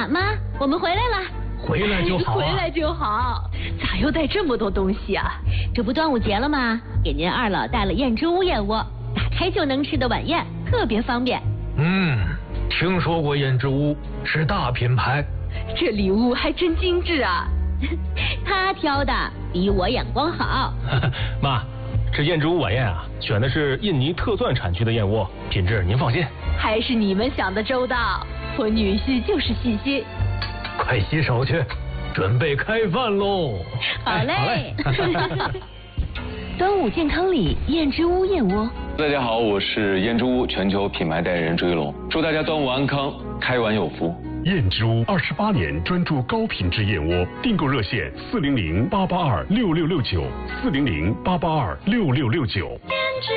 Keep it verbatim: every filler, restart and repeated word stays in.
妈妈，我们回来了。 回来就好、啊、 回来就好。咋又带这么多东西啊？ 这不端午节了吗？给您二老带了燕之屋燕窝，打开就能吃的晚宴，特别方便。 嗯，听说过燕之屋，是大品牌。 这礼物还真精致啊。 他挑的比我眼光好。 妈，这燕之屋晚宴啊，选的是印尼特钻产区的燕窝，品质您放心。 还是你们想的周到，我女婿就是细心。 快洗手去，准备开饭喽！ 好嘞。 哎、好嘞端午健康礼，燕之屋燕窝。 大家好，我是燕之屋全球品牌代言人朱一龙，祝大家端午安康，开碗有福。 燕之屋二十八年专注高品质燕窝，订购热线四零零八八二六六六九，四零零八八二六六六九。